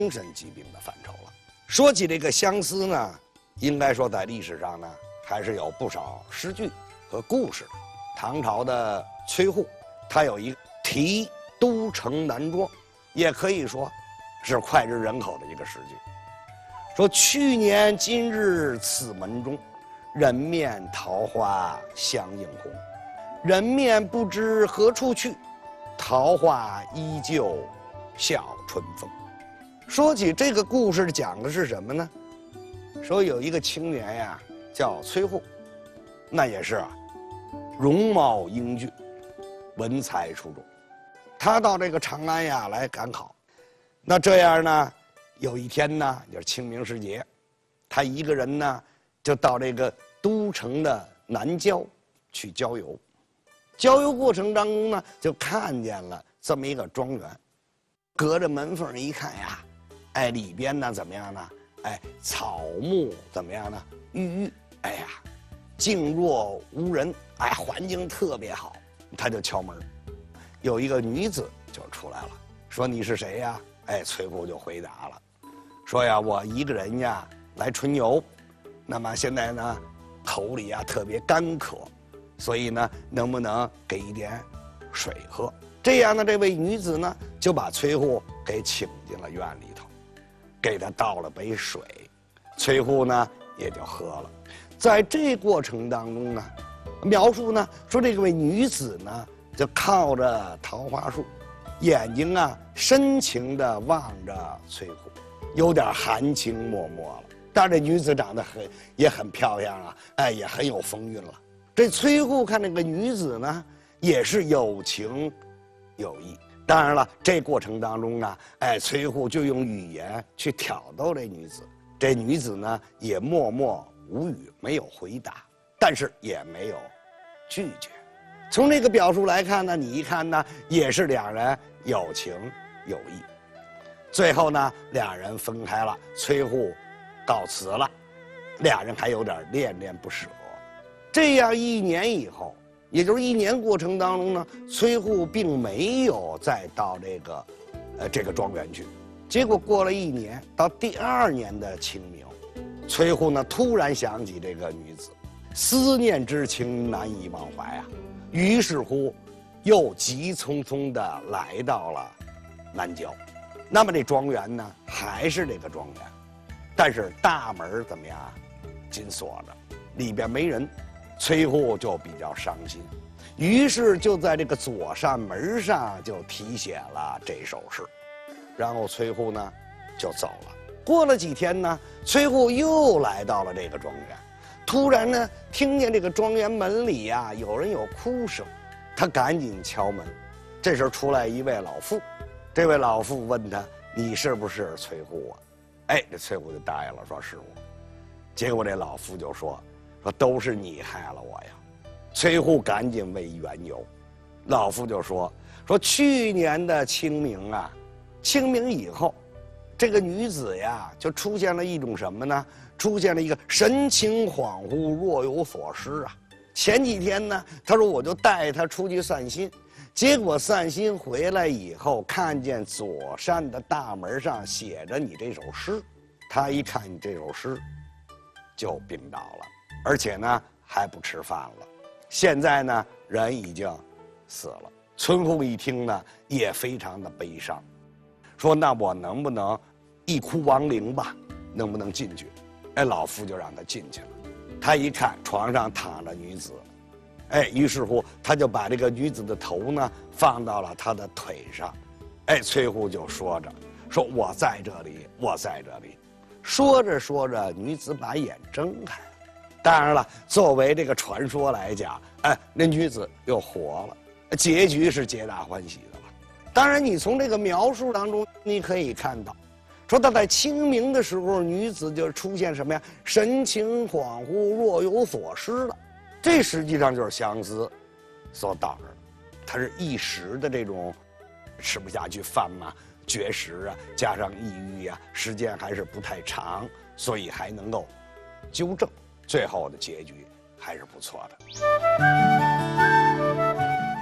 精神疾病的范畴了。说起这个相思呢，应该说在历史上呢，还是有不少诗句和故事的。唐朝的崔护，他有一个题都城南庄，也可以说是脍炙人口的一个诗句。说去年今日此门中，人面桃花相映红。人面不知何处去，桃花依旧笑春风。说起这个故事，讲的是什么呢？说有一个青年呀，叫崔护，那也是容貌英俊，文才出众。他到这个长安呀来赶考。那这样呢，有一天呢，就是清明时节，他一个人呢就到这个都城的南郊去郊游。郊游过程当中呢，就看见了这么一个庄园，隔着门缝一看呀，哎，里边呢怎么样呢？哎，草木怎么样呢？郁郁，哎呀，静若无人，哎，环境特别好。他就敲门，有一个女子就出来了，说你是谁呀？哎，崔护就回答了，说呀，我一个人呀来春游，那么现在呢，口里呀特别干渴。所以呢，能不能给一点水喝？这样呢，这位女子呢就把崔护给请进了院里头，给他倒了杯水，崔护呢也就喝了。在这过程当中呢，描述呢说这位女子呢就靠着桃花树，眼睛啊深情地望着崔护，有点含情脉脉了。但是这女子长得也很漂亮啊，哎，也很有风韵了。这崔护看那个女子呢，也是有情有义。当然了，这过程当中呢，哎，崔护就用语言去挑逗这女子。这女子呢，也默默无语，没有回答，但是也没有拒绝。从这个表述来看呢，你一看呢，也是两人有情有义。最后呢，两人分开了，崔护告辞了，俩人还有点恋恋不舍。这样1年以后，也就是1年过程当中呢，崔护并没有再到这个庄园去。结果过了1年，到第2年的清明，崔护呢突然想起这个女子，思念之情难以忘怀啊。于是乎，又急匆匆地来到了南郊。那么这庄园呢，还是这个庄园，但是大门怎么样？紧锁着，里边没人。崔护就比较伤心，于是就在这个左扇门上就题写了这首诗，然后崔护呢就走了。过了几天呢，崔护又来到了这个庄园，突然呢听见这个庄园门里呀有人有哭声，他赶紧敲门。这时候出来一位老妇，这位老妇问他：“你是不是崔护啊？”哎，这崔护就答应了，说是我。结果这老妇就说都是你害了我呀。崔护赶紧问缘由，老妇就说去年的清明啊，清明以后，这个女子呀就出现了一种什么呢？出现了一个神情恍惚，若有所失啊。前几天呢，他说我就带她出去散心，结果散心回来以后，看见左扇的大门上写着你这首诗，他一看你这首诗，就病倒了。而且呢还不吃饭了，现在呢人已经死了。崔护一听呢也非常的悲伤，说那我能不能一哭亡灵吧，能不能进去？哎，老妇就让他进去了。他一看床上躺着女子，哎，于是乎他就把这个女子的头呢放到了他的腿上。哎，崔护就说我在这里，我在这里。说着说着，女子把眼睁开了。当然了，作为这个传说来讲，哎，那女子又活了，结局是皆大欢喜的了。当然，你从这个描述当中，你可以看到，说她在清明的时候，女子就出现什么呀？神情恍惚，若有所失了。这实际上就是相思所导致的，它是一时的这种吃不下去饭嘛，绝食啊，加上抑郁啊，时间还是不太长，所以还能够纠正。最后的结局还是不错的。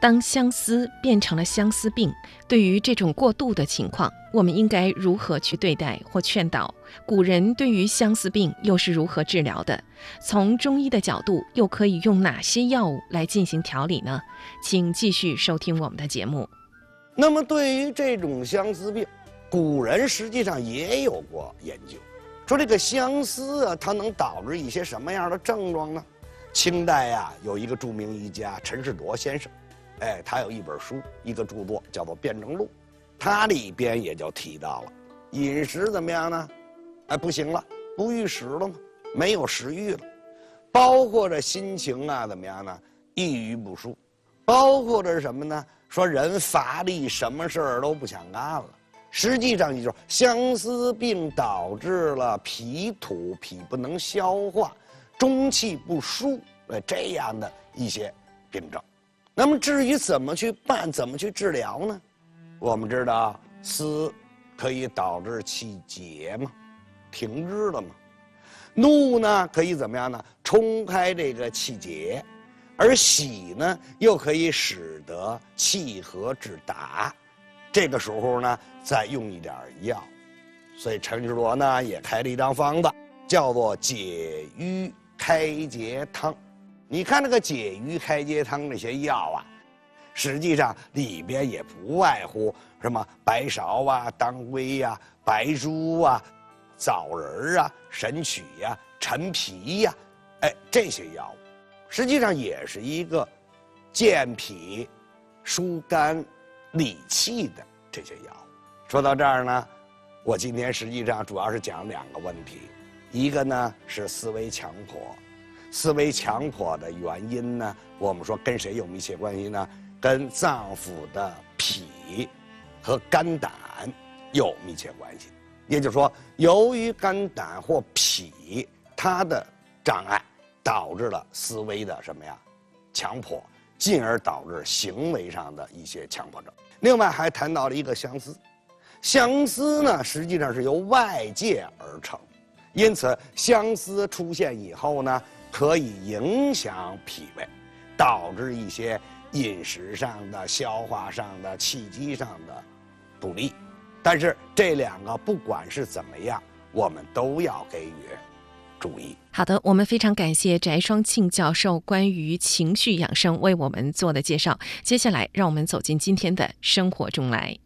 当相思变成了相思病，对于这种过度的情况，我们应该如何去对待或劝导？古人对于相思病又是如何治疗的？从中医的角度，又可以用哪些药物来进行调理呢？请继续收听我们的节目。 那么对于这种相思病，古人实际上也有过研究，说这个相思啊，它能导致一些什么样的症状呢？清代啊，有一个著名医家陈士铎先生，他有一本书，一个著作叫做《辨证录》，它里边也就提到了饮食怎么样呢？不行了，不欲食了吗？没有食欲了，包括着心情啊怎么样呢？抑郁不舒，包括着什么呢？说人乏力，什么事儿都不想干了。实际上，也就是相思病导致了脾土，脾不能消化，中气不舒，这样的一些病症。那么至于怎么去办，怎么去治疗呢？我们知道思可以导致气结嘛，停滞了嘛。怒呢可以怎么样呢？冲开这个气结，而喜呢又可以使得气和志达。这个时候呢，再用一点药，所以陈士铎呢也开了一张方子，叫做解郁开结汤。你看这个解郁开结汤这些药啊，实际上里边也不外乎什么白芍啊、当归呀、白术啊、枣仁啊、神曲呀、陈皮呀，这些药物，实际上也是一个健脾、疏肝、理气的这些药物。说到这儿呢，我今天实际上主要是讲两个问题，一个呢是思维强迫。思维强迫的原因呢，我们说跟谁有密切关系呢？跟脏腑的脾和肝胆有密切关系。也就是说，由于肝胆或脾它的障碍，导致了思维的什么呀？强迫，进而导致行为上的一些强迫症。另外还谈到了一个相思，相思呢实际上是由外界而成，因此相思出现以后呢，可以影响脾胃，导致一些饮食上的、消化上的、气机上的不利。但是这两个不管是怎么样，我们都要给予注意。 好的，我们非常感谢翟双庆教授关于情绪养生为我们做的介绍。接下来让我们走进今天的生活中来。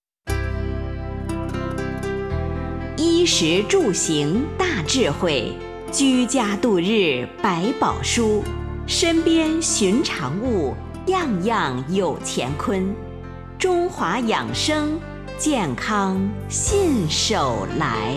衣食住行大智慧，居家度日百宝书，身边寻常物，样样有乾坤。中华养生，健康信手来。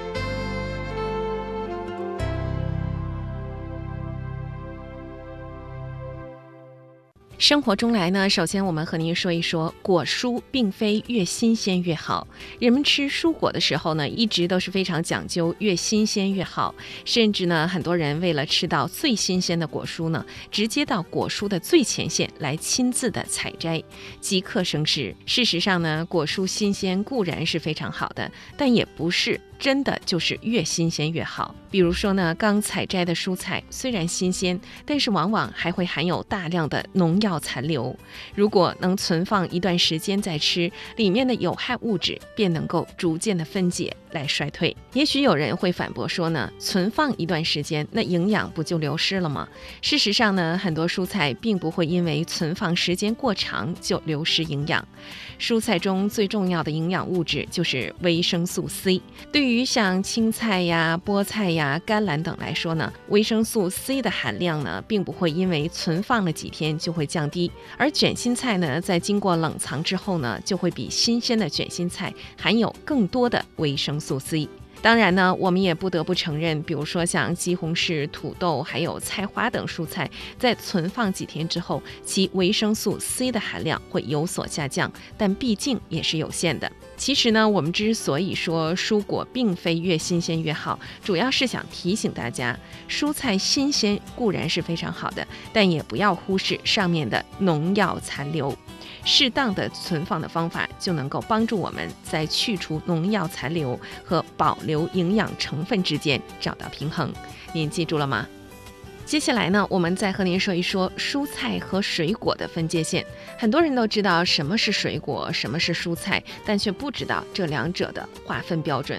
生活中来呢，首先我们和您说一说，果蔬并非越新鲜越好。人们吃蔬果的时候呢，一直都是非常讲究越新鲜越好，甚至呢，很多人为了吃到最新鲜的果蔬呢，直接到果蔬的最前线来亲自的采摘，即刻生吃。事实上呢，果蔬新鲜固然是非常好的，但也不是真的就是越新鲜越好。比如说呢，刚采摘的蔬菜虽然新鲜，但是往往还会含有大量的农药残留，如果能存放一段时间再吃，里面的有害物质便能够逐渐的分解来衰退。也许有人会反驳说呢，存放一段时间，那营养不就流失了吗？事实上呢，很多蔬菜并不会因为存放时间过长就流失营养。蔬菜中最重要的营养物质就是维生素 C。对于像青菜呀、菠菜呀、甘蓝等来说呢，维生素 C 的含量呢，并不会因为存放了几天就会降低，而卷心菜呢，在经过冷藏之后呢，就会比新鲜的卷心菜含有更多的维生素 C。当然呢，我们也不得不承认，比如说像西红柿、土豆还有菜花等蔬菜，在存放几天之后，其维生素 C 的含量会有所下降，但毕竟也是有限的。其实呢，我们之所以说蔬果并非越新鲜越好，主要是想提醒大家，蔬菜新鲜固然是非常好的，但也不要忽视上面的农药残留。适当的存放的方法就能够帮助我们在去除农药残留和保留营养成分之间找到平衡。您记住了吗？ 接下来呢，我们再和您说一说蔬菜和水果的分界线。很多人都知道什么是水果，什么是蔬菜，但却不知道这两者的划分标准。